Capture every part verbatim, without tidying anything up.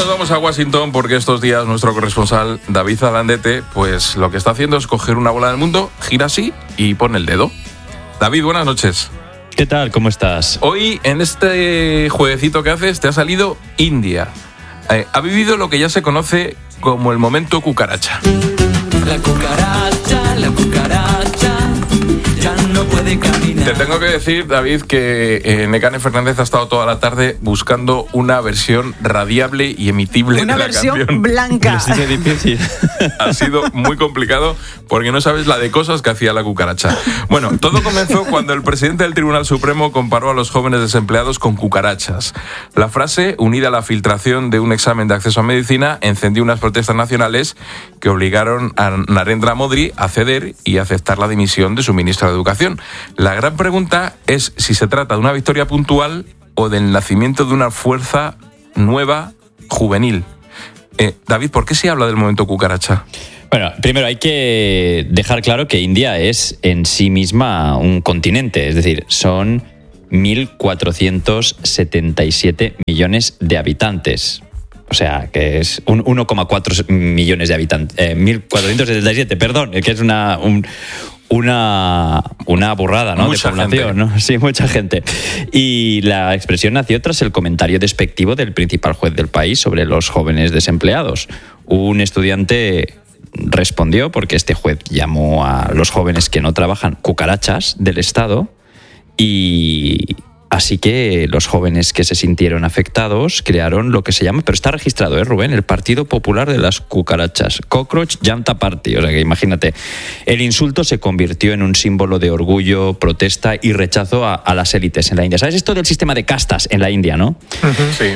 nos vamos a Washington porque estos días nuestro corresponsal David Zalandete, pues lo que está haciendo es coger una bola del mundo, gira así y pone el dedo. David, buenas noches. ¿Qué tal? ¿Cómo estás? Hoy, en este jueguecito que haces, te ha salido India. Eh, ha vivido lo que ya se conoce como el momento cucaracha. La cucaracha, la cucaracha, ya no puede caminar. Te tengo que decir, David, que eh, Nekane Fernández ha estado toda la tarde buscando una versión radiable y emitible una de la versión canción. blanca. Ha sido difícil. Ha sido muy complicado porque no sabes la de cosas que hacía la cucaracha. Bueno, todo comenzó cuando el presidente del Tribunal Supremo comparó a los jóvenes desempleados con cucarachas. La frase, unida a la filtración de un examen de acceso a medicina, encendió unas protestas nacionales que obligaron a Narendra Modi a ceder y aceptar la dimisión de su ministro de Educación. La gran pregunta es si se trata de una victoria puntual o del nacimiento de una fuerza nueva, juvenil. Eh, David, ¿por qué se habla del momento cucaracha? Bueno, primero hay que dejar claro que India es en sí misma un continente, es decir, son mil cuatrocientos setenta y siete millones de habitantes. O sea, que es un uno coma cuatro millones de habitantes. Eh, mil cuatrocientos setenta y siete, perdón, que es una... Un, Una, una burrada, ¿no? Mucha de población, gente. ¿no? Sí, mucha gente. Y la expresión nació tras el comentario despectivo del principal juez del país sobre los jóvenes desempleados. Un estudiante respondió porque este juez llamó a los jóvenes que no trabajan cucarachas del Estado y... Así que los jóvenes que se sintieron afectados crearon lo que se llama, pero está registrado, ¿eh, Rubén? El Partido Popular de las Cucarachas, Cockroach Janta Party. O sea que imagínate, el insulto se convirtió en un símbolo de orgullo, protesta y rechazo a, a las élites en la India. ¿Sabes esto del sistema de castas en la India, no? Uh-huh. Sí.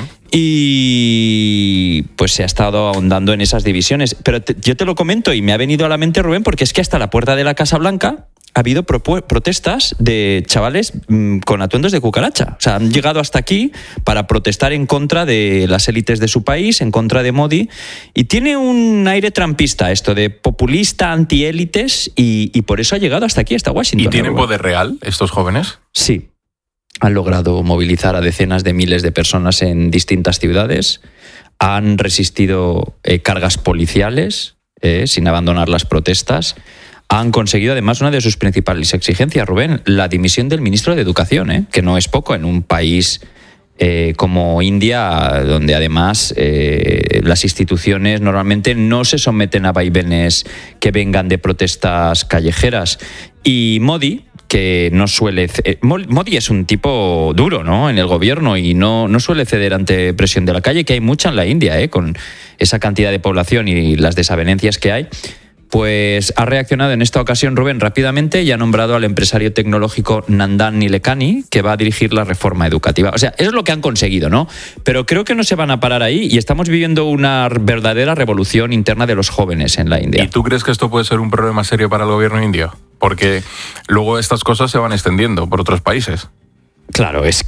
Y pues se ha estado ahondando en esas divisiones. Pero te, yo te lo comento y me ha venido a la mente, Rubén, porque es que hasta la puerta de la Casa Blanca ha habido propu- protestas de chavales mmm, con atuendos de cucaracha. O sea, han llegado hasta aquí para protestar en contra de las élites de su país, en contra de Modi. Y tiene un aire trampista esto de populista, antiélites, y, y por eso ha llegado hasta aquí, hasta Washington. ¿Y tienen ¿no? poder real estos jóvenes? Sí. Han logrado movilizar a decenas de miles de personas en distintas ciudades. Han resistido eh, cargas policiales eh, sin abandonar las protestas. Han conseguido además una de sus principales exigencias, Rubén, la dimisión del ministro de Educación, ¿eh? Que no es poco en un país eh, como India, donde además eh, las instituciones normalmente no se someten a vaivenes que vengan de protestas callejeras. Y Modi, que no suele... Modi es un tipo duro, ¿no?, en el gobierno y no, no suele ceder ante presión de la calle, que hay mucha en la India, ¿eh?, con esa cantidad de población y las desavenencias que hay. Pues ha reaccionado en esta ocasión, Rubén, rápidamente y ha nombrado al empresario tecnológico Nandan Nilekani, que va a dirigir la reforma educativa. O sea, eso es lo que han conseguido, ¿no? Pero creo que no se van a parar ahí y estamos viviendo una verdadera revolución interna de los jóvenes en la India. ¿Y tú crees que esto puede ser un problema serio para el gobierno indio? Porque luego estas cosas se van extendiendo por otros países. Claro, es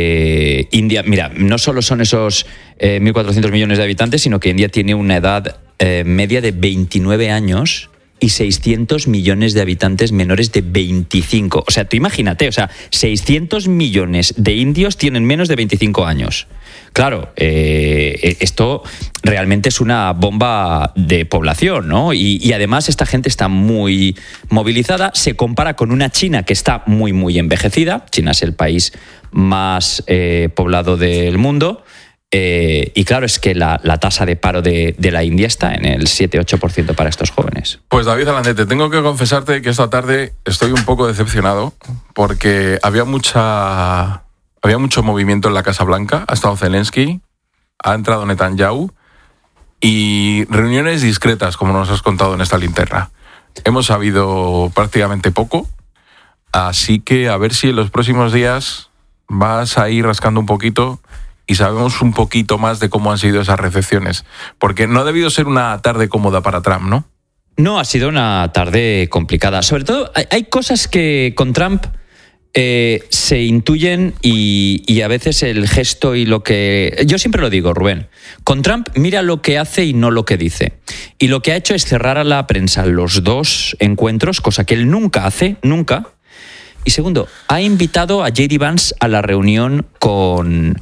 que India, mira, no solo son esos eh, mil cuatrocientos millones de habitantes, sino que India tiene una edad eh, media de veintinueve años y seiscientos millones de habitantes menores de veinticinco. O sea, tú imagínate, o sea, seiscientos millones de indios tienen menos de veinticinco años. Claro, eh, esto realmente es una bomba de población, ¿no? Y, y además esta gente está muy movilizada. Se compara con una China que está muy, muy envejecida. China es el país más eh, poblado del mundo. Eh, y claro, es que la, la tasa de paro de, de la India está en el siete ocho por ciento para estos jóvenes. Pues David Zalandete, tengo que confesarte que esta tarde estoy un poco decepcionado porque había mucha... Había mucho movimiento en la Casa Blanca, ha estado Zelensky, ha entrado Netanyahu y reuniones discretas, como nos has contado en esta linterna. Hemos sabido prácticamente poco, así que a ver si en los próximos días vas a ir rascando un poquito y sabemos un poquito más de cómo han sido esas recepciones. Porque no ha debido ser una tarde cómoda para Trump, ¿no? No, ha sido una tarde complicada. Sobre todo, hay, hay cosas que con Trump... Eh, se intuyen y, y a veces el gesto y lo que... Yo siempre lo digo, Rubén, con Trump mira lo que hace y no lo que dice. Y lo que ha hecho es cerrar a la prensa los dos encuentros, cosa que él nunca hace, nunca. Y segundo, ha invitado a J D Vance a la reunión con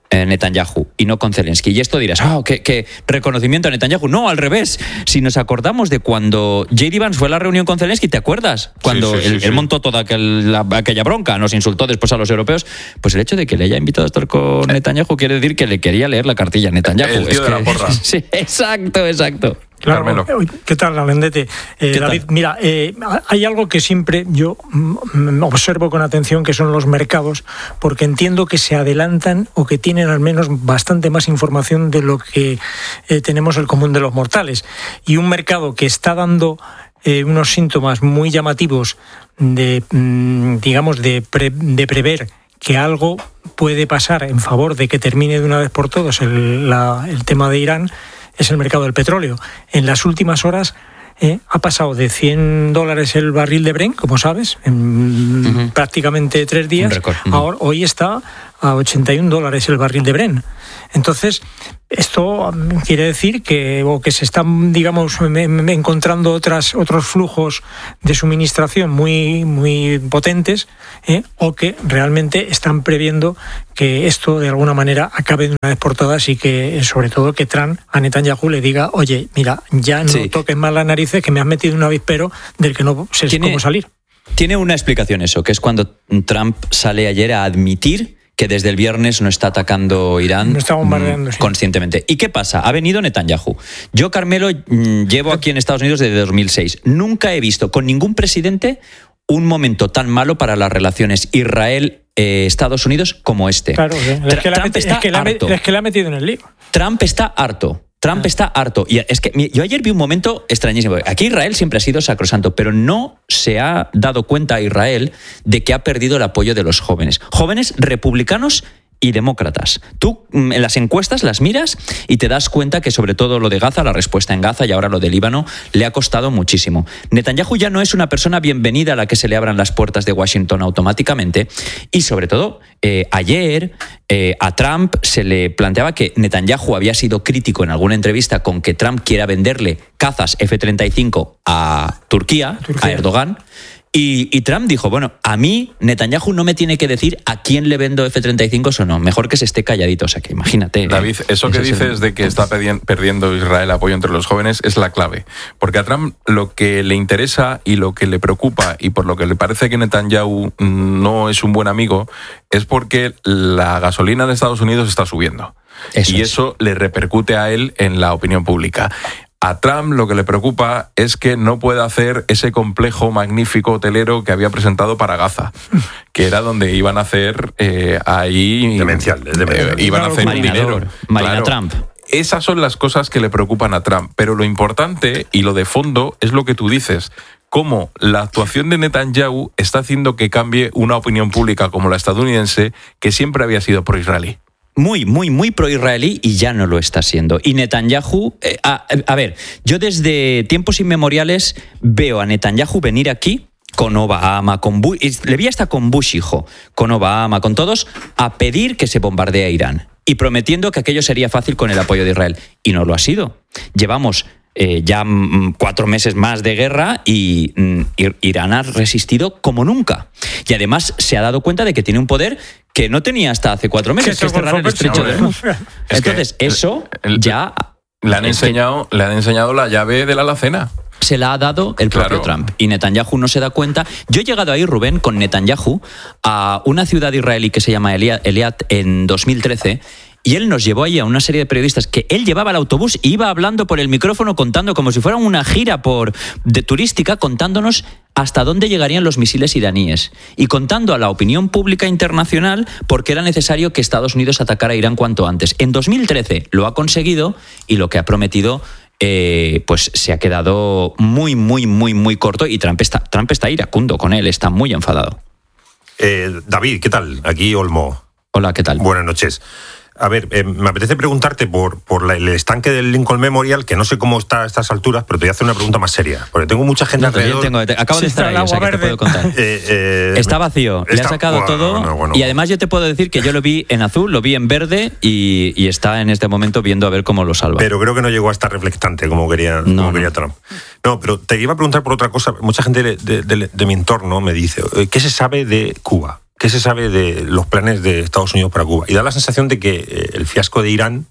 eh, Netanyahu y no con Zelensky. Y esto dirás, ah, oh, ¿qué, qué reconocimiento a Netanyahu. No, al revés. Si nos acordamos de cuando J D Vance fue a la reunión con Zelensky, ¿te acuerdas? Cuando sí, sí, él, sí, él sí. montó toda aquel, la, aquella bronca, nos insultó después a los europeos. Pues el hecho de que le haya invitado a estar con Netanyahu quiere decir que le quería leer la cartilla a Netanyahu. El tío es de que, la porra. Sí, exacto, exacto. Claro. Carmelo. ¿Qué tal, Alendete? Eh, ¿Qué David, tal? mira, eh, hay algo que siempre yo mm, observo con atención, que son los mercados, porque entiendo que se adelantan o que tienen al menos bastante más información de lo que eh, tenemos el común de los mortales. Y un mercado que está dando eh, unos síntomas muy llamativos de, mm, digamos, de, pre, de prever que algo puede pasar en favor de que termine de una vez por todas el, la, el tema de Irán, es el mercado del petróleo. En las últimas horas eh, ha pasado de cien dólares el barril de Brent, como sabes, en uh-huh. prácticamente tres días. Un récord. Uh-huh. Ahora, hoy está a ochenta y un dólares el barril de Brent. Entonces, esto quiere decir que, o que se están, digamos, me, me encontrando otras, otros flujos de suministración muy, muy potentes, ¿eh? O que realmente están previendo que esto de alguna manera acabe de una vez por todas y que, sobre todo, que Trump a Netanyahu le diga, oye, mira, ya no sí. toques más las narices, que me has metido un avispero del que no sé ¿Tiene, cómo salir. Tiene una explicación eso, que es cuando Trump sale ayer a admitir que desde el viernes no está atacando Irán no está bombardeando, sí. conscientemente. ¿Y qué pasa? Ha venido Netanyahu. Yo, Carmelo, llevo aquí en Estados Unidos desde dos mil seis. Nunca he visto con ningún presidente un momento tan malo para las relaciones Israel-Estados Unidos como este. Claro, sí. es, que Trump la está es, que la, harto. es que la ha metido en el lío. Trump está harto. Trump está harto. Y es que yo ayer vi un momento extrañísimo. Aquí Israel siempre ha sido sacrosanto, pero no se ha dado cuenta a Israel de que ha perdido el apoyo de los jóvenes. Jóvenes republicanos y demócratas. Tú en las encuestas las miras y te das cuenta que sobre todo lo de Gaza, la respuesta en Gaza y ahora lo de Líbano, le ha costado muchísimo. Netanyahu ya no es una persona bienvenida a la que se le abran las puertas de Washington automáticamente y sobre todo eh, ayer eh, a Trump se le planteaba que Netanyahu había sido crítico en alguna entrevista con que Trump quiera venderle cazas F treinta y cinco a Turquía, Turquía. a Erdogan. Y, y Trump dijo, bueno, a mí Netanyahu no me tiene que decir a quién le vendo F treinta y cinco o no, mejor que se esté calladito, o sea que imagínate. David, eh, eso que dices el... de que está perdiendo Israel apoyo entre los jóvenes es la clave, porque a Trump lo que le interesa y lo que le preocupa y por lo que le parece que Netanyahu no es un buen amigo es porque la gasolina en Estados Unidos está subiendo. Eso y es. Eso le repercute a él en la opinión pública. A Trump lo que le preocupa es que no puede hacer ese complejo magnífico hotelero que había presentado para Gaza, que era donde iban a hacer eh, ahí... Demencial, demencial. Eh, iban a hacer Marinador, dinero. Marina claro. Trump. Esas son las cosas que le preocupan a Trump, pero lo importante y lo de fondo es lo que tú dices. Cómo la actuación de Netanyahu está haciendo que cambie una opinión pública como la estadounidense, que siempre había sido pro-israelí. Muy, muy, muy pro-israelí y ya no lo está siendo. Y Netanyahu, eh, a, a ver, yo desde tiempos inmemoriales veo a Netanyahu venir aquí con Obama, con Bush, le vi hasta con Bush hijo, con Obama, con todos, a pedir que se bombardee a Irán y prometiendo que aquello sería fácil con el apoyo de Israel. Y no lo ha sido. Llevamos eh, ya mm, cuatro meses más de guerra y mm, Irán ha resistido como nunca. Y además se ha dado cuenta de que tiene un poder que no tenía hasta hace cuatro meses, que es cerrar el estrecho de Hormuz. Entonces, eso el, el, ya... Le han, enseñado, le han enseñado la llave de la alacena. Se la ha dado el propio claro. Trump. Y Netanyahu no se da cuenta. Yo he llegado ahí, Rubén, con Netanyahu a una ciudad israelí que se llama Eliat en dos mil trece. Y él nos llevó ahí a una serie de periodistas que él llevaba al autobús e iba hablando por el micrófono, contando como si fuera una gira por, de turística, contándonos hasta dónde llegarían los misiles iraníes y contando a la opinión pública internacional por qué era necesario que Estados Unidos atacara a Irán cuanto antes. En dos mil trece lo ha conseguido y lo que ha prometido eh, pues se ha quedado muy, muy, muy, muy corto y Trump está, Trump está iracundo con él, está muy enfadado. Eh, David, ¿qué tal? Aquí Olmo. Hola, ¿qué tal? Buenas noches. A ver, eh, me apetece preguntarte por, por la, el estanque del Lincoln Memorial, que no sé cómo está a estas alturas, pero te voy a hacer una pregunta más seria. Porque tengo mucha gente no, alrededor... Tengo, te, acabo sí, de estar ahí, o sea, que te puedo contar. Eh, eh, está vacío, está, le ha sacado bueno, todo. Bueno, bueno, y además yo te puedo decir que yo lo vi en azul, lo vi en verde y, y está en este momento viendo a ver cómo lo salva. Pero creo que no llegó a estar reflectante como quería, no, como quería no. Trump. No, pero te iba a preguntar por otra cosa. Mucha gente de, de, de, de mi entorno me dice, ¿qué se sabe de Cuba? ¿qué se sabe de los planes de Estados Unidos para Cuba? Y da la sensación de que eh, el fiasco de Irán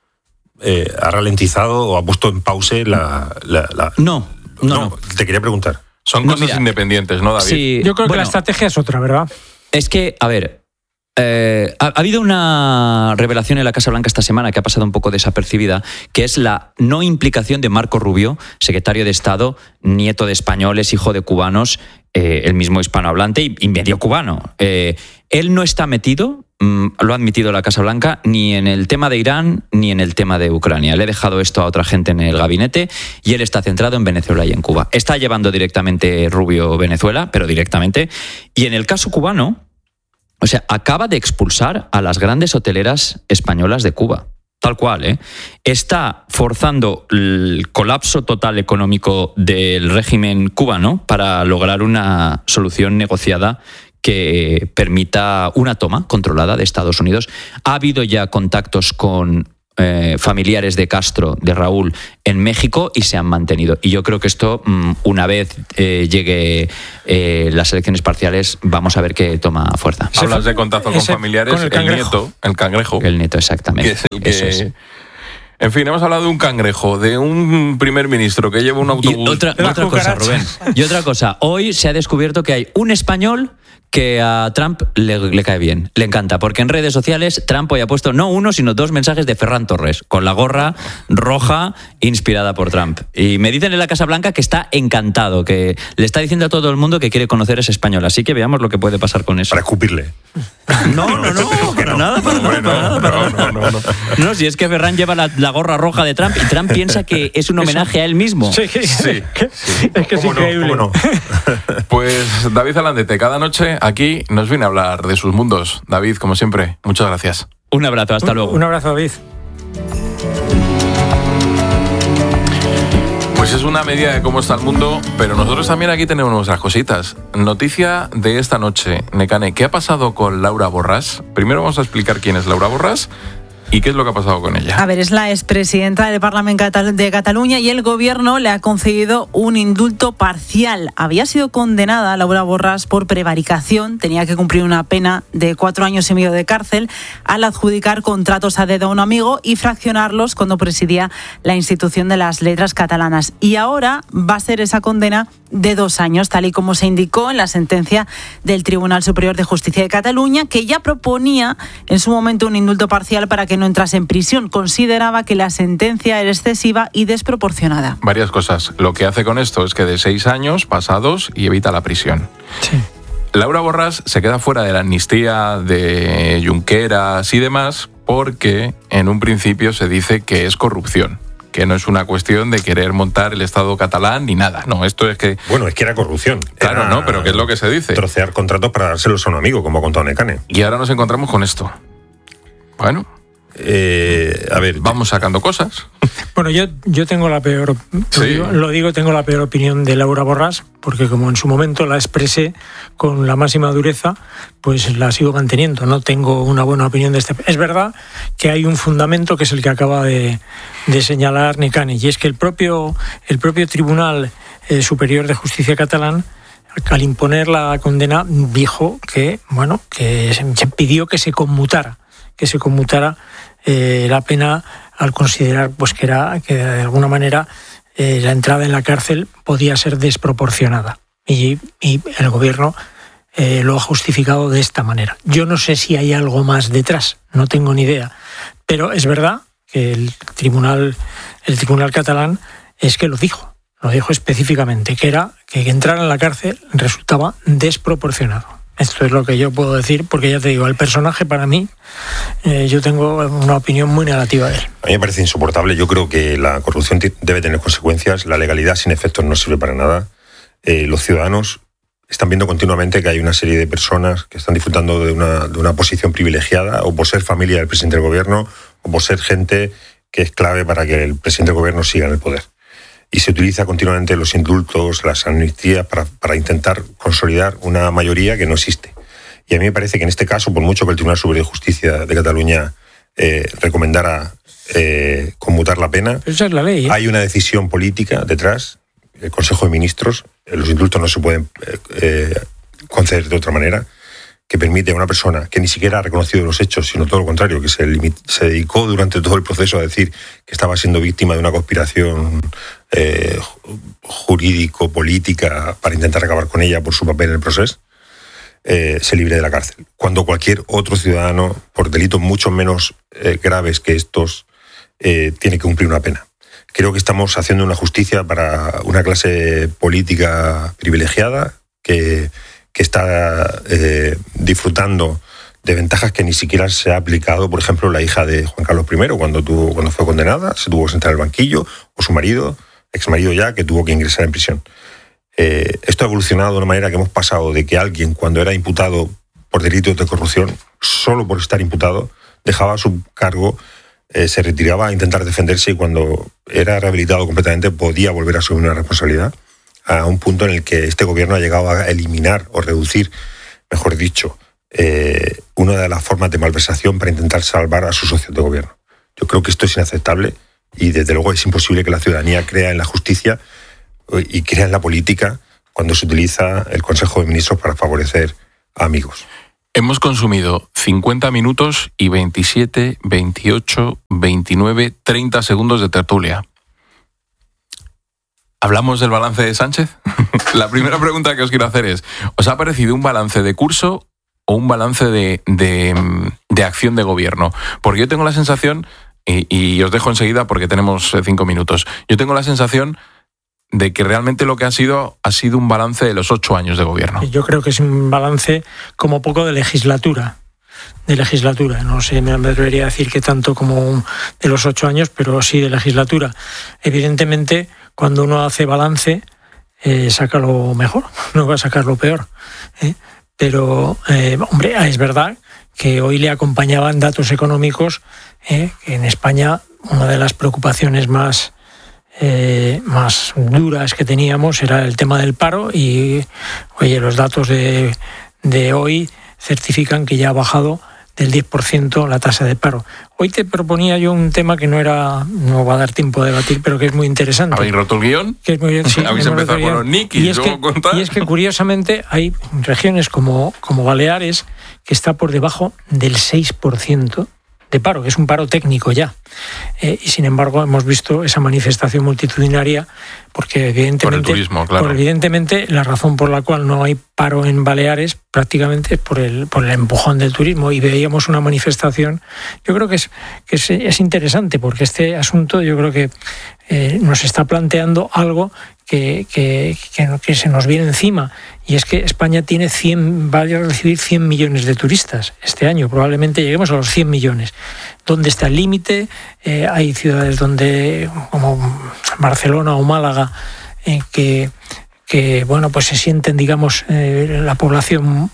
eh, ha ralentizado o ha puesto en pause la... la, la... No, no, no, no. Te quería preguntar. Son No, cosas mira, independientes, ¿no, David? Sí, Yo creo que bueno, la estrategia es otra, ¿verdad? Es que, a ver, eh, ha, ha habido una revelación en la Casa Blanca esta semana que ha pasado un poco desapercibida, que es la no implicación de Marco Rubio, secretario de Estado, nieto de españoles, hijo de cubanos, eh, el mismo hispanohablante y, y medio cubano. Eh, él no está metido, mm, lo ha admitido la Casa Blanca, ni en el tema de Irán ni en el tema de Ucrania. Le he dejado esto a otra gente en el gabinete y él está centrado en Venezuela y en Cuba. Está llevando directamente Rubio Venezuela, pero directamente. Y en el caso cubano, o sea, acaba de expulsar a las grandes hoteleras españolas de Cuba. Tal cual, ¿eh? Está forzando el colapso total económico del régimen cubano para lograr una solución negociada que permita una toma controlada de Estados Unidos. Ha habido ya contactos con eh, familiares de Castro, de Raúl, en México y se han mantenido. Y yo creo que esto, una vez eh, llegue eh, las elecciones parciales, vamos a ver que toma fuerza. Hablas de contacto con Ese- familiares, con el el, cangrejo. nieto, el cangrejo. El neto, exactamente. Que es el que- Eso es. En fin, hemos hablado de un cangrejo, de un primer ministro que lleva un Y autobús. otra, La otra cosa, Rubén. cucaracha. Y otra cosa. Hoy se ha descubierto que hay un español que a Trump le, le cae bien, le encanta, porque en redes sociales Trump hoy ha puesto no uno, sino dos mensajes de Ferran Torres, con la gorra roja inspirada por Trump. Y me dicen en la Casa Blanca que está encantado, que le está diciendo a todo el mundo que quiere conocer a ese español. Así que veamos lo que puede pasar con eso. Para escupirle. No, no, no, para nada, para nada, Hombre, para nada, no, para no, nada. no, no, no. No, si es que Ferran lleva la, la gorra roja de Trump y Trump piensa que es un homenaje a él mismo. Sí, que- Sí, que- es que es ¿Cómo no? increíble. ¿Cómo no? Pues David Alandete, cada noche aquí nos viene a hablar de sus mundos. David, como siempre, muchas gracias. Un abrazo, hasta luego. Un abrazo, David. Pues es una medida de cómo está el mundo, pero nosotros también aquí tenemos nuestras cositas. Noticia de esta noche, Nekane, ¿qué ha pasado con Laura Borràs? Primero vamos a explicar quién es Laura Borràs y qué es lo que ha pasado con ella. A ver, es la expresidenta del Parlamento de Cataluña y el gobierno le ha concedido un indulto parcial. Había sido condenada Laura Borràs por prevaricación, tenía que cumplir una pena de cuatro años y medio de cárcel al adjudicar contratos a dedo a un amigo y fraccionarlos cuando presidía la institución de las letras catalanas. Y ahora va a ser esa condena de dos años, tal y como se indicó en la sentencia del Tribunal Superior de Justicia de Cataluña, que ya proponía en su momento un indulto parcial para que no entrase en prisión. Consideraba que la sentencia era excesiva y desproporcionada. Varias cosas. Lo que hace con esto es que de seis años pasados y evita la prisión. Sí. Laura Borràs se queda fuera de la amnistía de Junqueras y demás porque en un principio se dice que es corrupción, que no es una cuestión de querer montar el Estado catalán ni nada. No, esto es que... Bueno, es que era corrupción. Claro, Era no, pero ¿qué es lo que se dice? Trocear contratos para dárselos a un amigo, como ha contado Nekane. Y ahora nos encontramos con esto. Bueno, Eh, a ver, vamos sacando cosas. Bueno, yo, yo tengo la peor, Sí. lo, digo, lo digo, tengo la peor opinión de Laura Borràs, porque como en su momento la expresé con la máxima dureza, pues la sigo manteniendo. No tengo una buena opinión de este. Es verdad que hay un fundamento que es el que acaba de, de señalar Nekane, y es que el propio, el propio Tribunal eh, Superior de Justicia catalán, al imponer la condena, dijo que, bueno, que se, se pidió que se conmutara, que se conmutara eh, la pena al considerar pues que era que de alguna manera eh, la entrada en la cárcel podía ser desproporcionada y, y el gobierno eh, lo ha justificado de esta manera. Yo no sé si hay algo más detrás, no tengo ni idea, pero es verdad que el tribunal el tribunal catalán es que lo dijo, lo dijo específicamente, que era que entrar en la cárcel resultaba desproporcionado. Esto es lo que yo puedo decir, porque ya te digo, el personaje para mí, eh, yo tengo una opinión muy negativa de él. a mí me parece insoportable. Yo creo que la corrupción t- debe tener consecuencias. La legalidad sin efectos no sirve para nada. Eh, los ciudadanos están viendo continuamente que hay una serie de personas que están disfrutando de una, de una posición privilegiada, o por ser familia del presidente del gobierno, o por ser gente que es clave para que el presidente del gobierno siga en el poder. Y se utiliza continuamente los indultos, las amnistías, para, para intentar consolidar una mayoría que no existe. Y a mí me parece que en este caso, por mucho que el Tribunal Superior de Justicia de Cataluña eh, recomendara eh, conmutar la pena, Pero esa es la ley, ¿eh? hay una decisión política detrás, el Consejo de Ministros, los indultos no se pueden eh, eh, conceder de otra manera, que permite a una persona que ni siquiera ha reconocido los hechos, sino todo lo contrario, que se, limit, se dedicó durante todo el proceso a decir que estaba siendo víctima de una conspiración eh, jurídico-política para intentar acabar con ella por su papel en el proceso, eh, se libre de la cárcel. Cuando cualquier otro ciudadano, por delitos mucho menos eh, graves que estos, eh, tiene que cumplir una pena. Creo que estamos haciendo una justicia para una clase política privilegiada que... que está eh, disfrutando de ventajas que ni siquiera se ha aplicado, por ejemplo, la hija de Juan Carlos primero, cuando, tuvo, cuando fue condenada, se tuvo que sentar en el banquillo, o su marido, exmarido ya, que tuvo que ingresar en prisión. Eh, esto ha evolucionado de una manera que hemos pasado de que alguien, cuando era imputado por delitos de corrupción, solo por estar imputado, dejaba su cargo, eh, se retiraba a intentar defenderse y cuando era rehabilitado completamente podía volver a asumir una responsabilidad, a un punto en el que este gobierno ha llegado a eliminar o reducir, mejor dicho, eh, una de las formas de malversación para intentar salvar a sus socios de gobierno. Yo creo que esto es inaceptable y desde luego es imposible que la ciudadanía crea en la justicia y crea en la política cuando se utiliza el Consejo de Ministros para favorecer a amigos. Hemos consumido cincuenta minutos y veintisiete, veintiocho, veintinueve, treinta segundos de tertulia. ¿Hablamos del balance de Sánchez? La primera pregunta que os quiero hacer es, ¿os ha parecido un balance de curso o un balance de, de, de acción de gobierno? Porque yo tengo la sensación, y, y os dejo enseguida porque tenemos cinco minutos, yo tengo la sensación de que realmente lo que ha sido ha sido un balance de los ocho años de gobierno. Yo creo que es un balance como poco de legislatura. de legislatura, no sé, me debería decir que tanto como de los ocho años, pero sí de legislatura. Evidentemente, cuando uno hace balance, eh, saca lo mejor, no va a sacar lo peor. ¿eh? Pero, eh, hombre, es verdad que hoy le acompañaban datos económicos, eh, que en España una de las preocupaciones más, eh, más duras que teníamos era el tema del paro y, oye, los datos de, de hoy certifican que ya ha bajado del diez por ciento la tasa de paro. Hoy te proponía yo un tema que no era, no va a dar tiempo de debatir, pero que es muy interesante. ¿Habéis roto el guión? Que es muy, sí, ¿Habéis empezado con los niquis? Y es, que, y es que curiosamente hay regiones como, como Baleares que está por debajo del seis por ciento de paro, que es un paro técnico ya. Eh, y sin embargo hemos visto esa manifestación multitudinaria porque evidentemente, por el turismo, claro. por, evidentemente la razón por la cual no hay paro en Baleares prácticamente es por el, por el empujón del turismo y veíamos una manifestación. Yo creo que es, que es, es interesante porque este asunto yo creo que eh, nos está planteando algo que, que, que, que se nos viene encima y es que España tiene cien, va a recibir cien millones de turistas este año, probablemente lleguemos a los cien millones. ¿Dónde está el límite? Eh, hay ciudades donde, como Barcelona o Málaga, eh, que, que bueno, pues se sienten, digamos, eh, la población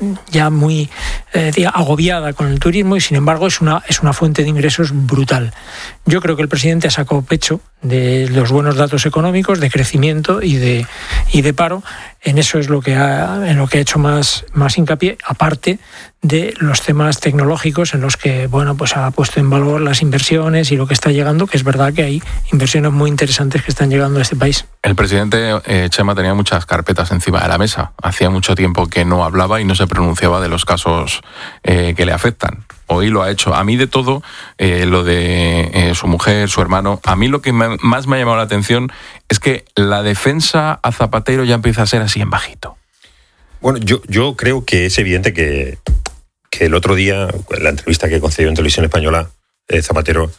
ya muy eh, agobiada con el turismo y sin embargo es una, es una fuente de ingresos brutal. Yo creo que el presidente ha sacado pecho de los buenos datos económicos, de crecimiento y de, y de paro. En eso es lo que ha, en lo que ha hecho más, más hincapié, aparte de los temas tecnológicos en los que bueno, pues ha puesto en valor las inversiones y lo que está llegando, que es verdad que hay inversiones muy interesantes que están llegando a este país. El presidente eh, Chema tenía muchas carpetas encima de la mesa. Hacía mucho tiempo que no hablaba y no se pronunciaba de los casos eh, que le afectan. Hoy lo ha hecho. A mí de todo, eh, lo de eh, su mujer, su hermano, a mí lo que me, más me ha llamado la atención es que la defensa a Zapatero ya empieza a ser así en bajito. Bueno, yo, yo creo que es evidente que, que el otro día, en la entrevista que concedió en Televisión Española, eh, Zapatero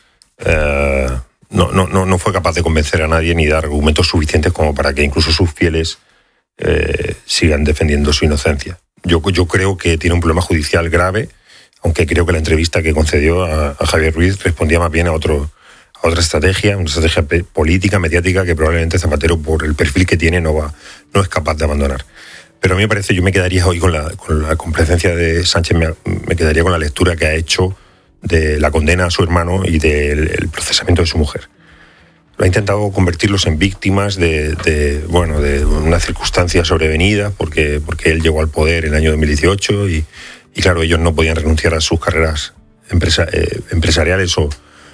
eh, no, no, no, no fue capaz de convencer a nadie ni dar argumentos suficientes como para que incluso sus fieles eh, sigan defendiendo su inocencia. Yo, yo creo que tiene un problema judicial grave, aunque creo que la entrevista que concedió a, a Javier Ruiz respondía más bien a, otro, a otra estrategia, una estrategia política, mediática, que probablemente Zapatero, por el perfil que tiene, no, va, no es capaz de abandonar. Pero a mí me parece, yo me quedaría hoy con la, con la complacencia de Sánchez, me, me quedaría con la lectura que ha hecho de la condena a su hermano y del el procesamiento de su mujer. Lo ha intentado convertirlos en víctimas de, de, bueno, de una circunstancia sobrevenida, porque, porque él llegó al poder en el año dos mil dieciocho y, y claro, ellos no podían renunciar a sus carreras empresa, eh, empresariales o,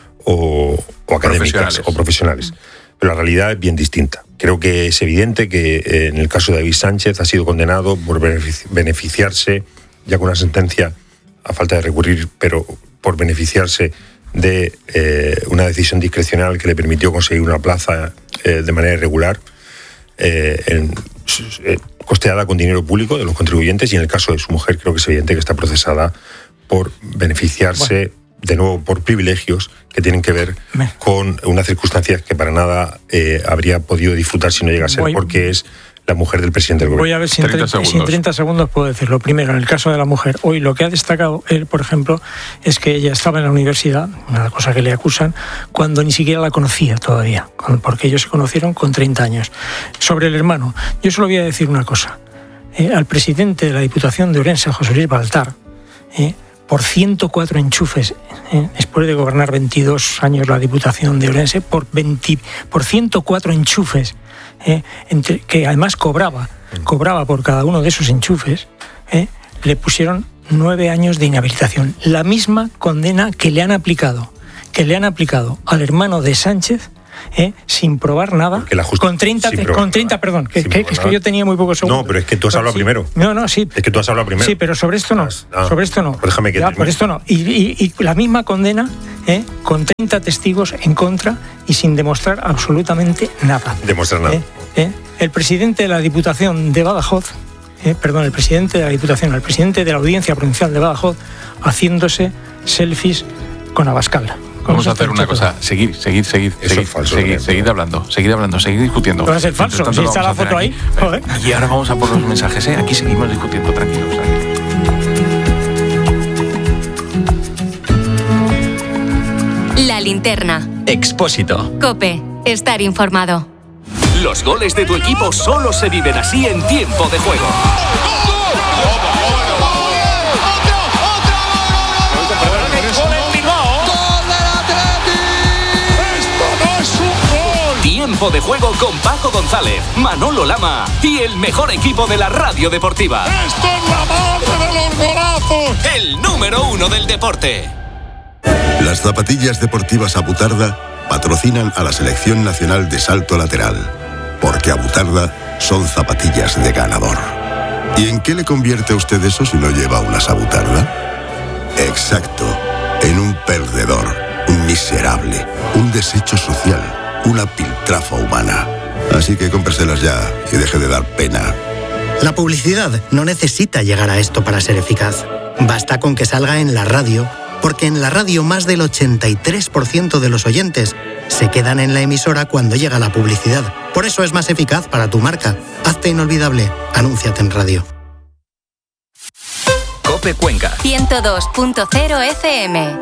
o, o académicas profesionales. o profesionales. Pero la realidad es bien distinta. Creo que es evidente que eh, en el caso de David Sánchez ha sido condenado por beneficiarse ya con una sentencia, a falta de recurrir, pero por beneficiarse de eh, una decisión discrecional que le permitió conseguir una plaza eh, de manera irregular, eh, en, eh, costeada con dinero público de los contribuyentes, y en el caso de su mujer creo que es evidente que está procesada por beneficiarse, bueno, de nuevo, por privilegios que tienen que ver con unas circunstancias que para nada eh, habría podido disfrutar si no llega a ser, Voy. porque es la mujer del presidente del gobierno. Voy a ver si en treinta, si en treinta segundos puedo decirlo. Primero, en el caso de la mujer, hoy lo que ha destacado él, por ejemplo, es que ella estaba en la universidad, una cosa que le acusan, cuando ni siquiera la conocía todavía, porque ellos se conocieron con treinta años. Sobre el hermano, yo solo voy a decir una cosa. Eh, al presidente de la Diputación de Orense, José Luis Baltar, eh, por ciento cuatro enchufes, eh, después de gobernar veintidós años la Diputación de Orense, por, veinte, por ciento cuatro enchufes, Eh, entre, que además cobraba, cobraba por cada uno de esos enchufes, eh, le pusieron nueve años de inhabilitación. La misma condena que le han aplicado, que le han aplicado al hermano de Sánchez, eh, sin probar nada, con treinta, con treinta, perdón, que, que, que es que yo tenía muy pocos segundos. No, pero es que tú has hablado sí, primero. No, no, sí. Es que tú has hablado primero. Sí, pero sobre esto no. Ah, sobre esto no. Pues déjame que ya, por esto no. Y, y, y la misma condena, eh, con treinta testigos en contra y sin demostrar absolutamente nada. Demostrar nada. Eh, eh, el presidente de la Diputación de Badajoz, eh, perdón, el presidente de la Diputación, el presidente de la Audiencia Provincial de Badajoz, haciéndose selfies con Abascal. Vamos a hacer una cosa, seguir, seguir, seguir, Eso seguir, es falso, seguir, seguir hablando, seguir hablando, seguir discutiendo. Va a ser falso, si está la foto ahí. Joder. Y ahora vamos a por los mensajes, ¿eh? Aquí seguimos discutiendo, tranquilos. La linterna. Expósito. COPE. Estar informado. Los goles de tu equipo solo se viven así en tiempo de juego. Tiempo de juego con Paco González, Manolo Lama y el mejor equipo de la radio deportiva. ¡Esto es la madre de los golazos! El número uno del deporte. Las zapatillas deportivas Abutarda patrocinan a la Selección Nacional de Salto Lateral, porque Abutarda son zapatillas de ganador. ¿Y en qué le convierte a usted eso si no lleva unas Abutarda? Exacto, en un perdedor, un miserable, un desecho social, una piltrafa humana. Así que cómpreselas ya y deje de dar pena. La publicidad no necesita llegar a esto para ser eficaz. Basta con que salga en la radio, porque en la radio más del ochenta y tres por ciento de los oyentes se quedan en la emisora cuando llega la publicidad. Por eso es más eficaz para tu marca. Hazte inolvidable. Anúnciate en radio. COPE Cuenca. ciento dos punto cero F M.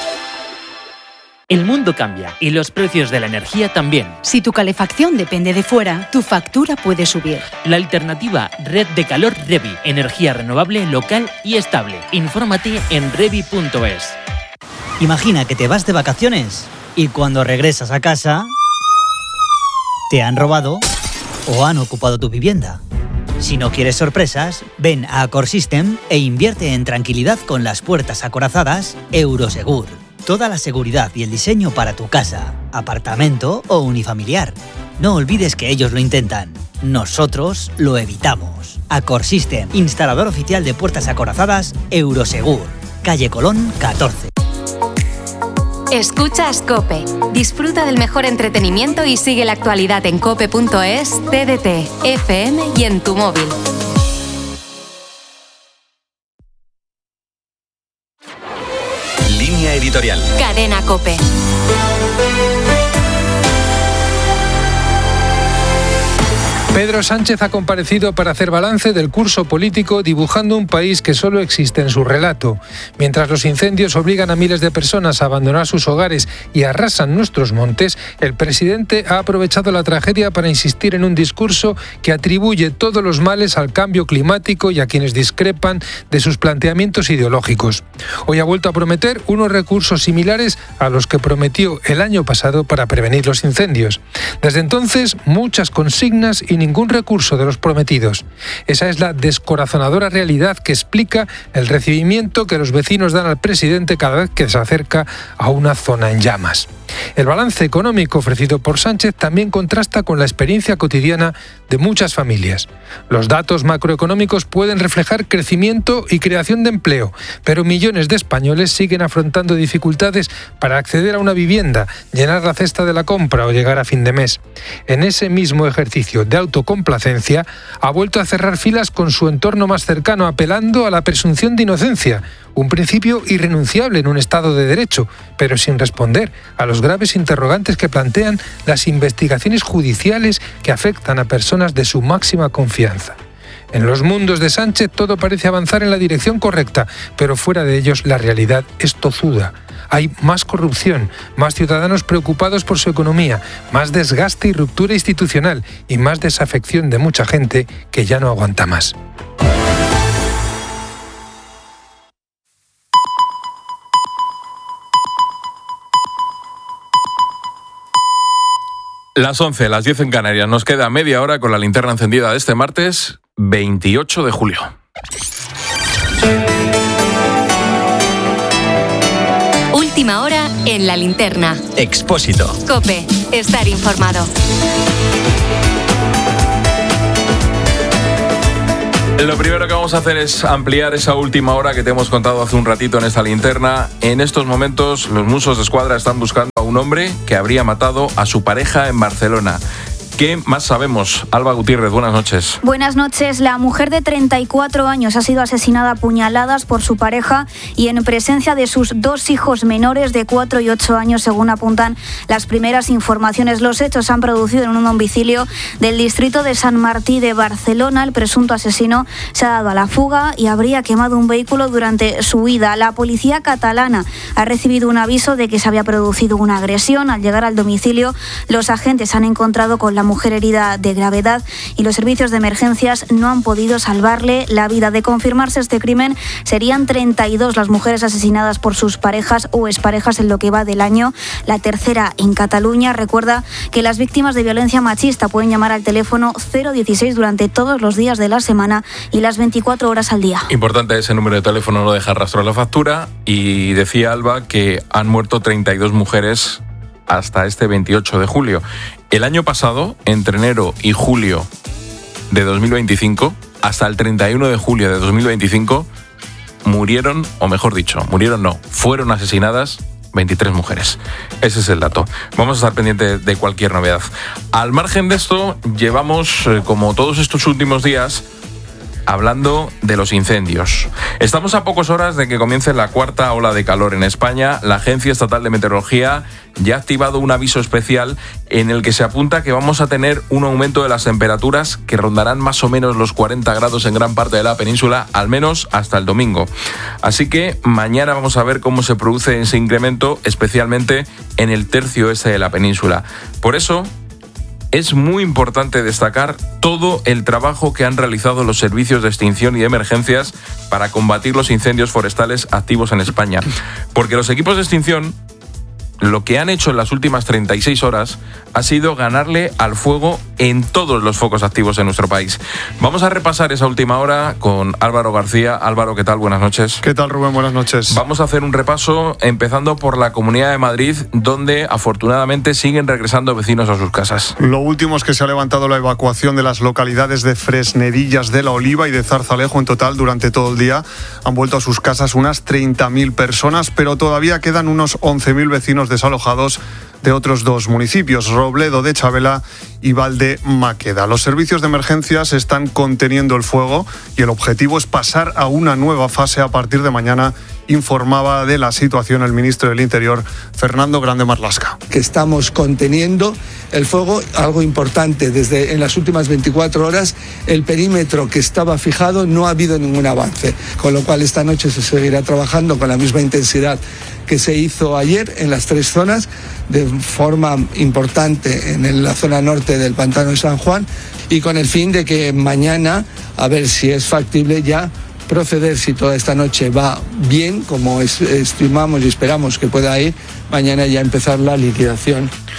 El mundo cambia y los precios de la energía también. Si tu calefacción depende de fuera, tu factura puede subir. La alternativa Red de Calor Revi. Energía renovable, local y estable. Infórmate en revi punto es. Imagina que te vas de vacaciones y cuando regresas a casa te han robado o han ocupado tu vivienda. Si no quieres sorpresas, ven a Acorsystem e invierte en tranquilidad con las puertas acorazadas Eurosegur. Toda la seguridad y el diseño para tu casa, apartamento o unifamiliar. No olvides que ellos lo intentan. Nosotros lo evitamos. Acorsystem, instalador oficial de puertas acorazadas Eurosegur. Calle Colón catorce. Escuchas COPE. Disfruta del mejor entretenimiento y sigue la actualidad en cope punto es, T D T, F M y en tu móvil. Línea editorial. Cadena COPE. Pedro Sánchez ha comparecido para hacer balance del curso político dibujando un país que solo existe en su relato. Mientras los incendios obligan a miles de personas a abandonar sus hogares y arrasan nuestros montes, el presidente ha aprovechado la tragedia para insistir en un discurso que atribuye todos los males al cambio climático y a quienes discrepan de sus planteamientos ideológicos. Hoy ha vuelto a prometer unos recursos similares a los que prometió el año pasado para prevenir los incendios. Desde entonces, muchas consignas y ningún recurso de los prometidos. Esa es la descorazonadora realidad que explica el recibimiento que los vecinos dan al presidente cada vez que se acerca a una zona en llamas. El balance económico ofrecido por Sánchez también contrasta con la experiencia cotidiana de muchas familias. Los datos macroeconómicos pueden reflejar crecimiento y creación de empleo, pero millones de españoles siguen afrontando dificultades para acceder a una vivienda, llenar la cesta de la compra o llegar a fin de mes. En ese mismo ejercicio de autocomplacencia, ha vuelto a cerrar filas con su entorno más cercano, apelando a la presunción de inocencia, un principio irrenunciable en un Estado de Derecho, pero sin responder a los graves interrogantes que plantean las investigaciones judiciales que afectan a personas de su máxima confianza. En los mundos de Sánchez todo parece avanzar en la dirección correcta, pero fuera de ellos la realidad es tozuda. Hay más corrupción, más ciudadanos preocupados por su economía, más desgaste y ruptura institucional y más desafección de mucha gente que ya no aguanta más. Las once, las diez en Canarias. Nos queda media hora con la linterna encendida de este martes veintiocho de julio. Última hora en la linterna. Expósito. COPE. Estar informado. Lo primero que vamos a hacer es ampliar esa última hora que te hemos contado hace un ratito en esta linterna. En estos momentos, los Mossos d'Esquadra están buscando a un hombre que habría matado a su pareja en Barcelona. ¿Qué más sabemos? Alba Gutiérrez, buenas noches. Buenas noches. La mujer de treinta y cuatro años ha sido asesinada a puñaladas por su pareja y en presencia de sus dos hijos menores de cuatro y ocho años, según apuntan las primeras informaciones. Los hechos se han producido en un domicilio del distrito de San Martí de Barcelona. El presunto asesino se ha dado a la fuga y habría quemado un vehículo durante su huida. La policía catalana ha recibido un aviso de que se había producido una agresión. Al llegar al domicilio, los agentes han encontrado con la mujer herida de gravedad y los servicios de emergencias no han podido salvarle la vida. De confirmarse este crimen, serían treinta y dos las mujeres asesinadas por sus parejas o exparejas en lo que va del año, la tercera en Cataluña. Recuerda que las víctimas de violencia machista pueden llamar al teléfono cero dieciséis durante todos los días de la semana y las veinticuatro horas al día. Importante ese número de teléfono, no deja rastro a la factura. Y decía Alba que han muerto treinta y dos mujeres hasta este veintiocho de julio. El año pasado, entre enero y julio de dos mil veinticinco, hasta el treinta y uno de julio de dos mil veinticinco, murieron, o mejor dicho, murieron no, fueron asesinadas veintitrés mujeres. Ese es el dato. Vamos a estar pendientes de cualquier novedad. Al margen de esto, llevamos, como todos estos últimos días, hablando de los incendios. Estamos a pocas horas de que comience la cuarta ola de calor en España. La Agencia Estatal de Meteorología ya ha activado un aviso especial en el que se apunta que vamos a tener un aumento de las temperaturas que rondarán más o menos los cuarenta grados en gran parte de la península, al menos hasta el domingo. Así que mañana vamos a ver cómo se produce ese incremento, especialmente en el tercio este de la península. Por eso es muy importante destacar todo el trabajo que han realizado los servicios de extinción y de emergencias para combatir los incendios forestales activos en España. Porque los equipos de extinción lo que han hecho en las últimas treinta y seis horas ha sido ganarle al fuego en todos los focos activos en nuestro país. Vamos a repasar esa última hora con Álvaro García. Álvaro, ¿qué tal? Buenas noches. ¿Qué tal, Rubén? Buenas noches. Vamos a hacer un repaso empezando por la Comunidad de Madrid, donde afortunadamente siguen regresando vecinos a sus casas. Lo último es que se ha levantado la evacuación de las localidades de Fresnedillas de la Oliva y de Zarzalejo. En total, durante todo el día han vuelto a sus casas unas treinta mil personas, pero todavía quedan unos once mil vecinos desalojados de otros dos municipios, Robledo de Chabela y Valdemaqueda. Los servicios de emergencias están conteniendo el fuego y el objetivo es pasar a una nueva fase a partir de mañana, informaba de la situación el ministro del Interior, Fernando Grande Marlaska. Que estamos conteniendo el fuego, algo importante, desde en las últimas veinticuatro horas el perímetro que estaba fijado no ha habido ningún avance, con lo cual esta noche se seguirá trabajando con la misma intensidad que se hizo ayer en las tres zonas, de forma importante en la zona norte del Pantano de San Juan, y con el fin de que mañana, a ver si es factible ya proceder, si toda esta noche va bien, como es, estimamos y esperamos que pueda ir, mañana ya empezar la liquidación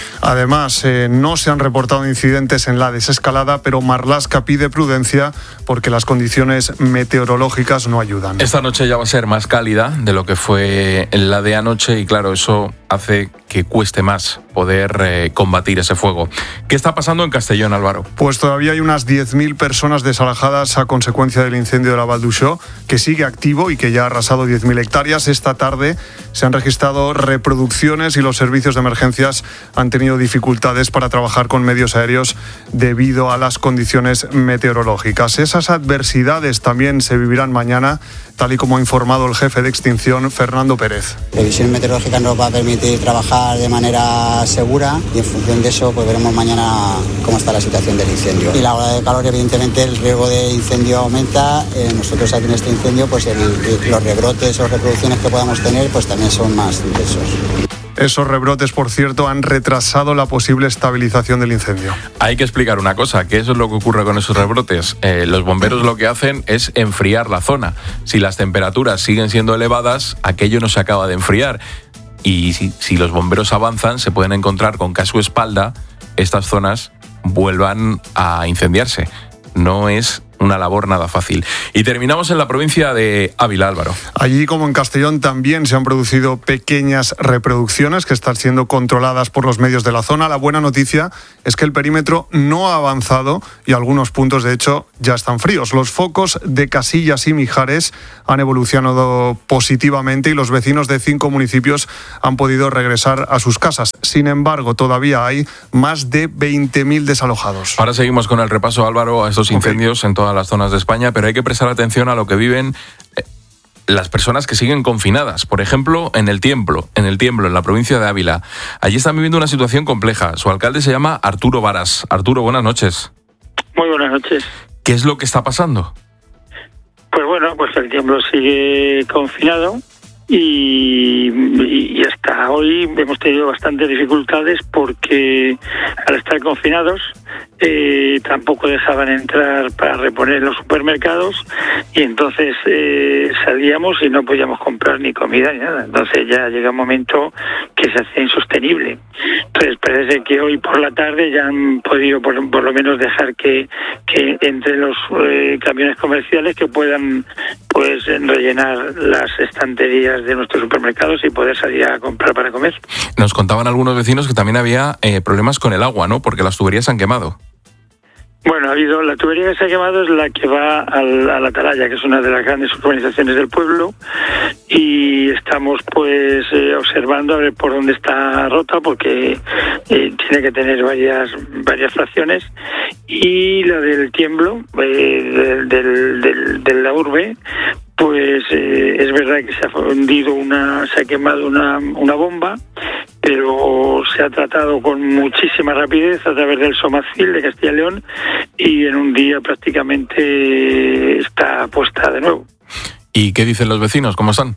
Además, eh, no se han reportado incidentes en la desescalada, pero Marlaska pide prudencia porque las condiciones meteorológicas no ayudan. Esta noche ya va a ser más cálida de lo que fue la de anoche y claro, eso hace que cueste más poder eh, combatir ese fuego. ¿Qué está pasando en Castellón, Álvaro? Pues todavía hay unas diez mil personas desalojadas a consecuencia del incendio de la Val d'Uixó, que sigue activo y que ya ha arrasado diez mil hectáreas. Esta tarde se han registrado reproducciones y los servicios de emergencias han tenido dificultades para trabajar con medios aéreos debido a las condiciones meteorológicas. Esas adversidades también se vivirán mañana, tal y como ha informado el jefe de extinción, Fernando Pérez. La previsión meteorológica nos va a permitir trabajar de manera segura y en función de eso pues veremos mañana cómo está la situación del incendio. Y la ola de calor, evidentemente, el riesgo de incendio aumenta. Eh, nosotros aquí en este incendio, pues el, los rebrotes o reproducciones que podamos tener pues también son más intensos. Esos rebrotes, por cierto, han retrasado la posible estabilización del incendio. Hay que explicar una cosa, que eso es lo que ocurre con esos rebrotes. Eh, los bomberos lo que hacen es enfriar la zona. Si las temperaturas siguen siendo elevadas, aquello no se acaba de enfriar. Y si, si los bomberos avanzan, se pueden encontrar con que a su espalda estas zonas vuelvan a incendiarse. No es una labor nada fácil. Y terminamos en la provincia de Ávila, Álvaro. Allí, como en Castellón, también se han producido pequeñas reproducciones que están siendo controladas por los medios de la zona. La buena noticia es que el perímetro no ha avanzado y algunos puntos, de hecho, ya están fríos. Los focos de Casillas y Mijares han evolucionado positivamente y los vecinos de cinco municipios han podido regresar a sus casas. Sin embargo, todavía hay más de veinte mil desalojados. Ahora seguimos con el repaso, Álvaro, a estos incendios okay. en todas las zonas de España, pero hay que prestar atención a lo que viven las personas que siguen confinadas. Por ejemplo, en el Tiemblo, en el Tiemblo, en la provincia de Ávila. Allí están viviendo una situación compleja. Su alcalde se llama Arturo Varas. Arturo, buenas noches. Muy buenas noches. ¿Qué es lo que está pasando? Pues bueno, pues el Tiemblo sigue confinado y, y hasta hoy hemos tenido bastantes dificultades porque al estar confinados Eh, tampoco dejaban entrar para reponer los supermercados y entonces eh, salíamos y no podíamos comprar ni comida ni nada. Entonces ya llega un momento que se hace insostenible. Entonces parece que hoy por la tarde ya han podido por, por lo menos dejar que, que entre los eh, camiones comerciales que puedan pues rellenar las estanterías de nuestros supermercados y poder salir a comprar para comer. Nos contaban algunos vecinos que también había eh, problemas con el agua, ¿no? Porque las tuberías se han quemado. Bueno, ha habido la tubería que se ha quemado es la que va al, a la Atalaya, que es una de las grandes urbanizaciones del pueblo, y estamos pues eh, observando a ver por dónde está rota, porque eh, tiene que tener varias varias fracciones, y la del Tiemblo, eh, del, del, de la urbe, pues eh, es verdad que se ha fundido una, se ha quemado una, una bomba, pero se ha tratado con muchísima rapidez a través del Somacil de Castilla y León y en un día prácticamente está puesta de nuevo. ¿Y qué dicen los vecinos? ¿Cómo están?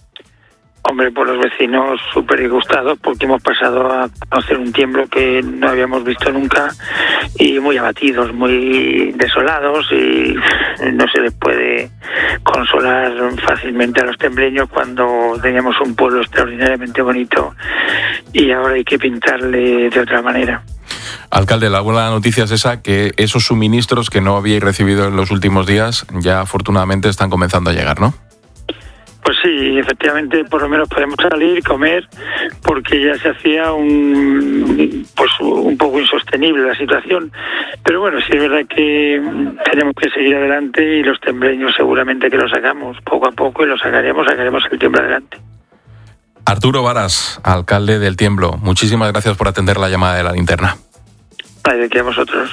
Hombre, pues los vecinos súper disgustados porque hemos pasado a conocer un Tiemblo que no habíamos visto nunca y muy abatidos, muy desolados y no se les puede consolar fácilmente a los tembleños cuando teníamos un pueblo extraordinariamente bonito y ahora hay que pintarle de otra manera. Alcalde, la buena noticia es esa, que esos suministros que no habíais recibido en los últimos días ya afortunadamente están comenzando a llegar, ¿no? Pues sí, efectivamente, por lo menos podemos salir y comer, porque ya se hacía un pues un poco insostenible la situación. Pero bueno, sí es verdad que tenemos que seguir adelante y los tembleños seguramente que lo sacamos poco a poco y lo sacaremos, sacaremos el Tiemblo adelante. Arturo Varas, alcalde del Tiemblo, muchísimas gracias por atender la llamada de la linterna. Ay, de que a vosotros.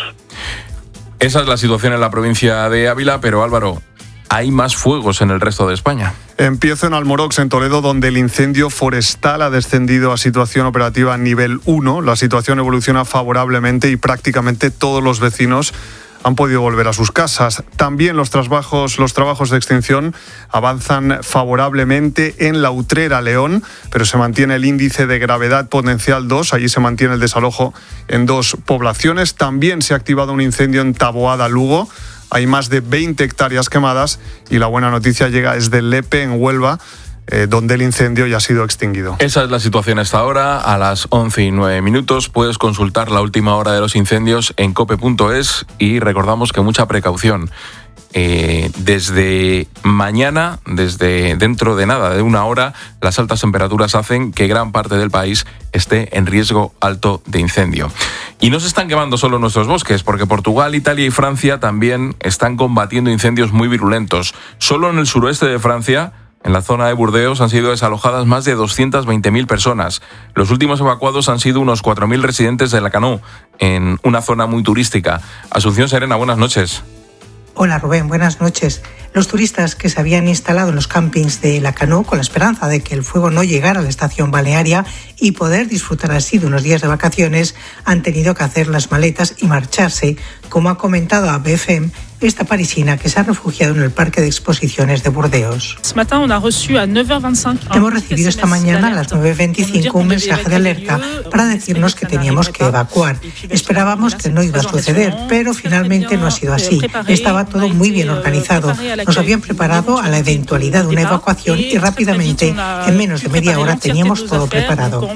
Esa es la situación en la provincia de Ávila, pero Álvaro, hay más fuegos en el resto de España. Empiezo en Almorox, en Toledo, donde el incendio forestal ha descendido a situación operativa nivel uno. La situación evoluciona favorablemente y prácticamente todos los vecinos han podido volver a sus casas. También los trabajos, los trabajos de extinción avanzan favorablemente en La Utrera, León, pero se mantiene el índice de gravedad potencial dos. Allí se mantiene el desalojo en dos poblaciones. También se ha activado un incendio en Taboada, Lugo. Hay más de veinte hectáreas quemadas y la buena noticia llega desde Lepe, en Huelva. eh, donde el incendio ya ha sido extinguido. Esa es la situación hasta ahora. A las once y nueve minutos puedes consultar la última hora de los incendios en cope punto es y recordamos que mucha precaución. Eh, desde mañana, desde dentro de nada, de una hora, las altas temperaturas hacen que gran parte del país esté en riesgo alto de incendio. Y no se están quemando solo nuestros bosques, porque Portugal, Italia y Francia también están combatiendo incendios muy virulentos. Solo en el suroeste de Francia, en la zona de Burdeos, han sido desalojadas más de doscientas veinte mil personas. Los últimos evacuados han sido unos cuatro mil residentes de Lacanau, en una zona muy turística. Asunción Serena, buenas noches. Hola Rubén, buenas noches. Los turistas que se habían instalado en los campings de Lacanau con la esperanza de que el fuego no llegara a la estación balnearia y poder disfrutar así de unos días de vacaciones han tenido que hacer las maletas y marcharse, como ha comentado a B F M esta parisina que se ha refugiado en el parque de exposiciones de Burdeos. Hemos recibido esta mañana a las nueve veinticinco un mensaje de alerta para decirnos que teníamos que evacuar. Esperábamos que no iba a suceder, pero finalmente no ha sido así. Estaba todo muy bien organizado. Nos habían preparado a la eventualidad de una evacuación y rápidamente, en menos de media hora, teníamos todo preparado.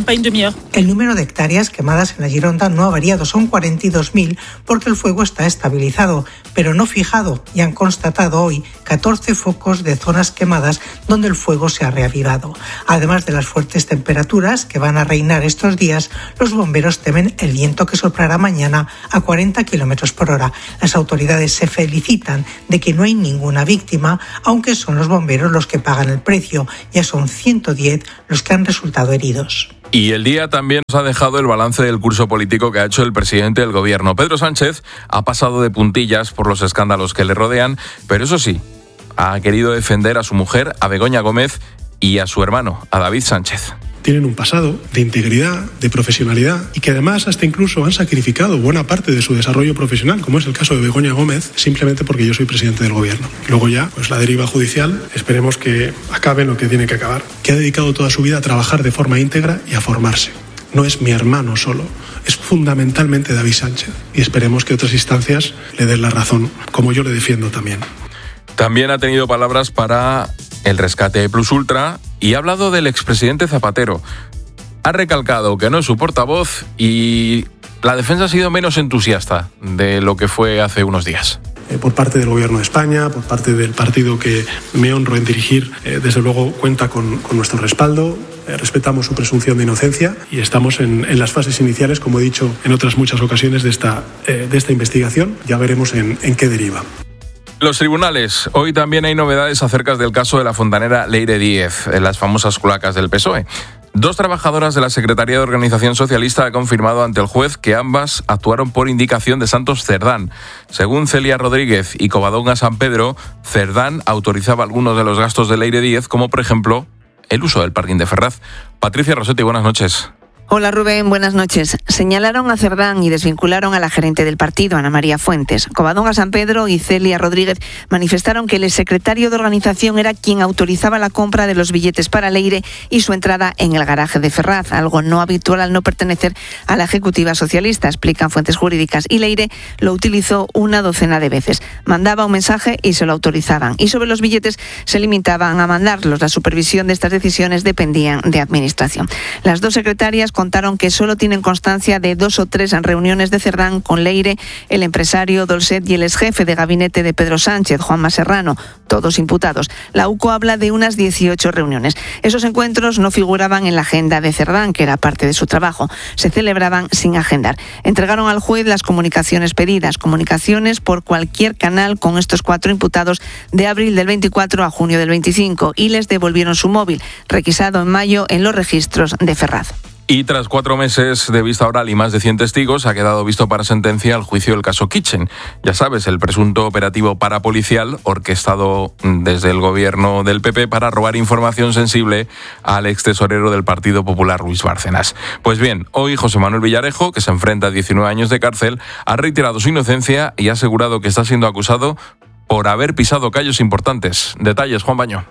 El número de hectáreas quemadas en la Gironda no ha variado, son cuarenta y dos mil porque el fuego está estabilizado, pero no fijado, y han constatado hoy catorce focos de zonas quemadas donde el fuego se ha reavivado. Además de las fuertes temperaturas que van a reinar estos días, los bomberos temen el viento que soplará mañana a cuarenta kilómetros por hora. Las autoridades se felicitan de que no hay ninguna víctima, aunque son los bomberos los que pagan el precio. Ya son ciento diez los que han resultado heridos. Y el día también nos ha dejado el balance del curso político que ha hecho el presidente del gobierno. Pedro Sánchez ha pasado de puntillas por los escándalos que le rodean, pero eso sí, ha querido defender a su mujer, a Begoña Gómez, y a su hermano, a David Sánchez. Tienen un pasado de integridad, de profesionalidad y que además hasta incluso han sacrificado buena parte de su desarrollo profesional, como es el caso de Begoña Gómez, simplemente porque yo soy presidente del gobierno. Luego ya, pues la deriva judicial, esperemos que acabe lo que tiene que acabar. Que ha dedicado toda su vida a trabajar de forma íntegra y a formarse. No es mi hermano solo, es fundamentalmente David Sánchez. Y esperemos que otras instancias le den la razón, como yo le defiendo también. También ha tenido palabras para el rescate de Plus Ultra y ha hablado del expresidente Zapatero. Ha recalcado que no es su portavoz y la defensa ha sido menos entusiasta de lo que fue hace unos días. Eh, por parte del Gobierno de España, por parte del partido que me honro en dirigir, eh, desde luego cuenta con, con nuestro respaldo. Eh, respetamos su presunción de inocencia y estamos en, en las fases iniciales, como he dicho en otras muchas ocasiones, de esta, eh, de esta investigación. Ya veremos en, en qué deriva. Los tribunales. Hoy también hay novedades acerca del caso de la fontanera Leire Díez, en las famosas cloacas del P S O E. Dos trabajadoras de la Secretaría de Organización Socialista han confirmado ante el juez que ambas actuaron por indicación de Santos Cerdán. Según Celia Rodríguez y Covadonga San Pedro, Cerdán autorizaba algunos de los gastos de Leire Díez, como por ejemplo el uso del parking de Ferraz. Patricia Rossetti, buenas noches. Hola Rubén, buenas noches. Señalaron a Cerdán y desvincularon a la gerente del partido, Ana María Fuentes. Covadonga San Pedro y Celia Rodríguez manifestaron que el secretario de organización era quien autorizaba la compra de los billetes para Leire y su entrada en el garaje de Ferraz, algo no habitual al no pertenecer a la ejecutiva socialista, explican fuentes jurídicas. Y Leire lo utilizó una docena de veces. Mandaba un mensaje y se lo autorizaban. Y sobre los billetes se limitaban a mandarlos. La supervisión de estas decisiones dependían de administración. Las dos secretarias contaron que solo tienen constancia de dos o tres reuniones de Cerdán con Leire, el empresario Dolcet y el exjefe de gabinete de Pedro Sánchez, Juanma Serrano, todos imputados. La U C O habla de unas dieciocho reuniones. Esos encuentros no figuraban en la agenda de Cerdán, que era parte de su trabajo. Se celebraban sin agendar. Entregaron al juez las comunicaciones pedidas, comunicaciones por cualquier canal con estos cuatro imputados de abril del veinticuatro a junio del veinticinco, y les devolvieron su móvil, requisado en mayo en los registros de Ferraz. Y tras cuatro meses de vista oral y más de cien testigos, ha quedado visto para sentencia el juicio del caso Kitchen. Ya sabes, el presunto operativo parapolicial orquestado desde el gobierno del P P para robar información sensible al ex tesorero del Partido Popular, Luis Bárcenas. Pues bien, hoy José Manuel Villarejo, que se enfrenta a diecinueve años de cárcel, ha reiterado su inocencia y ha asegurado que está siendo acusado por haber pisado callos importantes. Detalles, Juan Baño.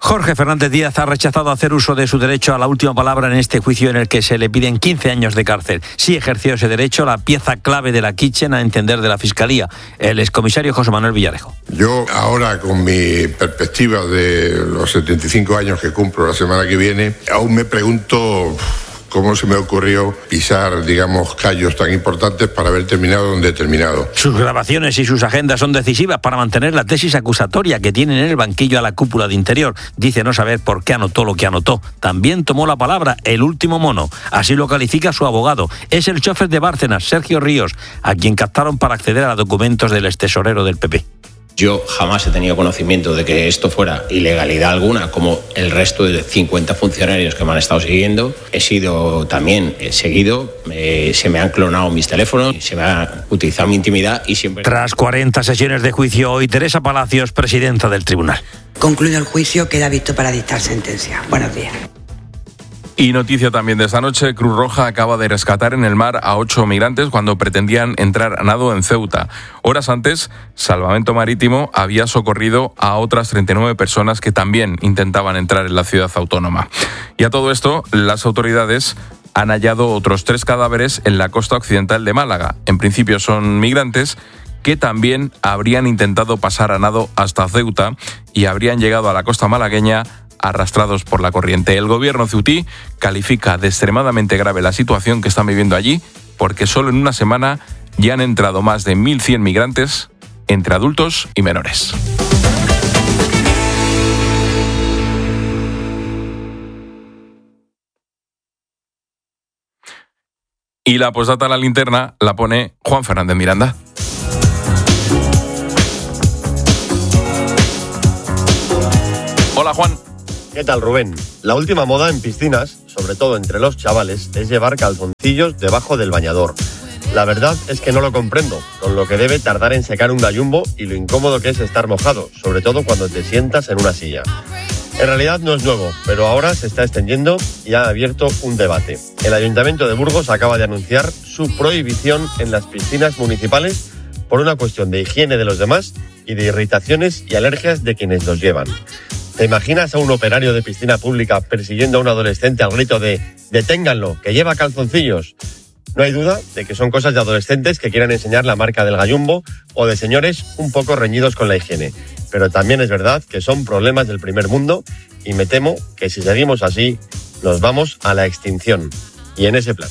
Jorge Fernández Díaz ha rechazado hacer uso de su derecho a la última palabra en este juicio en el que se le piden quince años de cárcel. Sí ejerció ese derecho, la pieza clave de la Kitchen a entender de la Fiscalía, el excomisario José Manuel Villarejo. Yo ahora, con mi perspectiva de los setenta y cinco años que cumplo la semana que viene, aún me pregunto cómo se me ocurrió pisar, digamos, callos tan importantes para haber terminado donde he terminado. Sus grabaciones y sus agendas son decisivas para mantener la tesis acusatoria que tiene en el banquillo a la cúpula de Interior. Dice no saber por qué anotó lo que anotó. También tomó la palabra el último mono. Así lo califica su abogado. Es el chofer de Bárcenas, Sergio Ríos, a quien captaron para acceder a documentos del extesorero del P P. Yo jamás he tenido conocimiento de que esto fuera ilegalidad alguna, como el resto de cincuenta funcionarios que me han estado siguiendo. He sido también seguido, eh, se me han clonado mis teléfonos, se me ha utilizado mi intimidad y siempre... Tras cuarenta sesiones de juicio hoy, Teresa Palacios, presidenta del tribunal. Concluido el juicio, queda visto para dictar sentencia. Buenos días. Y noticia también de esta noche, Cruz Roja acaba de rescatar en el mar a ocho migrantes cuando pretendían entrar a nado en Ceuta. Horas antes, Salvamento Marítimo había socorrido a otras treinta y nueve personas que también intentaban entrar en la ciudad autónoma. Y a todo esto, las autoridades han hallado otros tres cadáveres en la costa occidental de Málaga. En principio son migrantes que también habrían intentado pasar a nado hasta Ceuta y habrían llegado a la costa malagueña arrastrados por la corriente. El gobierno ceutí califica de extremadamente grave la situación que están viviendo allí, porque solo en una semana ya han entrado más de mil cien migrantes entre adultos y menores. Y la postdata a la linterna la pone Juan Fernández Miranda. Hola, Juan. ¿Qué tal, Rubén? La última moda en piscinas, sobre todo entre los chavales, es llevar calzoncillos debajo del bañador. La verdad es que no lo comprendo, con lo que debe tardar en secar un gallumbo y lo incómodo que es estar mojado, sobre todo cuando te sientas en una silla. En realidad no es nuevo, pero ahora se está extendiendo y ha abierto un debate. El Ayuntamiento de Burgos acaba de anunciar su prohibición en las piscinas municipales por una cuestión de higiene de los demás y de irritaciones y alergias de quienes los llevan. ¿Te imaginas a un operario de piscina pública persiguiendo a un adolescente al grito de «deténganlo, que lleva calzoncillos»? No hay duda de que son cosas de adolescentes que quieran enseñar la marca del gallumbo o de señores un poco reñidos con la higiene. Pero también es verdad que son problemas del primer mundo y me temo que si seguimos así nos vamos a la extinción. Y en ese plan.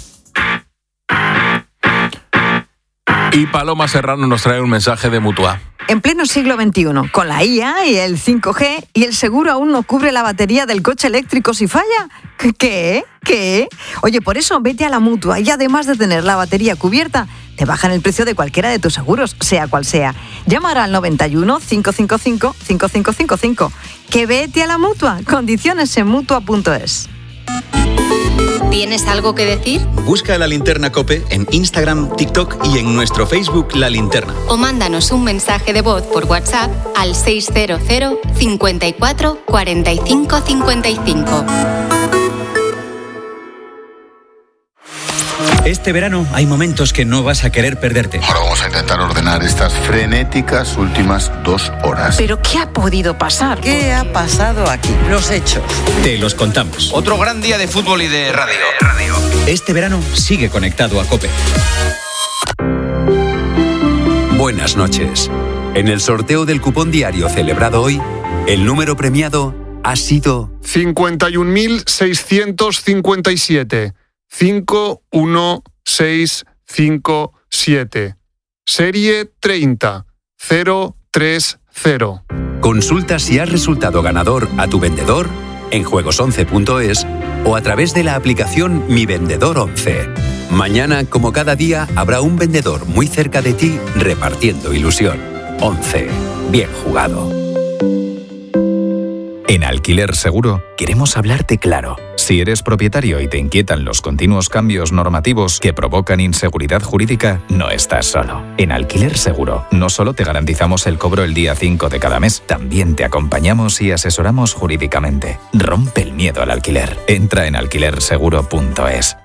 Y Paloma Serrano nos trae un mensaje de Mutua. En pleno siglo veintiuno, con la I A y el cinco G, y el seguro aún no cubre la batería del coche eléctrico si falla. ¿Qué? ¿Qué? Oye, por eso vete a la Mutua y además de tener la batería cubierta, te bajan el precio de cualquiera de tus seguros, sea cual sea. Llama al noventa y uno, cincuenta y cinco, cincuenta y cinco cincuenta y cinco. Que vete a la Mutua. Condiciones en mutua punto es. ¿Tienes algo que decir? Busca La Linterna COPE en Instagram, TikTok y en nuestro Facebook La Linterna. O mándanos un mensaje de voz por WhatsApp al seiscientos, cincuenta y cuatro, cuarenta y cinco cincuenta y cinco. Este verano hay momentos que no vas a querer perderte. Ahora vamos a intentar ordenar estas frenéticas últimas dos horas. ¿Pero qué ha podido pasar? ¿Qué ha pasado aquí? Los hechos. Te los contamos. Otro gran día de fútbol y de radio. Este verano sigue conectado a COPE. Buenas noches. En el sorteo del cupón diario celebrado hoy, el número premiado ha sido cincuenta y un mil seiscientos cincuenta y siete. cinco uno seis cinco siete. Serie treinta cero tres cero. Consulta si has resultado ganador a tu vendedor en juegos once punto es o a través de la aplicación Mi Vendedor once. Mañana, como cada día, habrá un vendedor muy cerca de ti repartiendo ilusión. once. Bien jugado. En Alquiler Seguro queremos hablarte claro. Si eres propietario y te inquietan los continuos cambios normativos que provocan inseguridad jurídica, no estás solo. En Alquiler Seguro no solo te garantizamos el cobro el día cinco de cada mes, también te acompañamos y asesoramos jurídicamente. Rompe el miedo al alquiler. Entra en alquiler seguro punto es.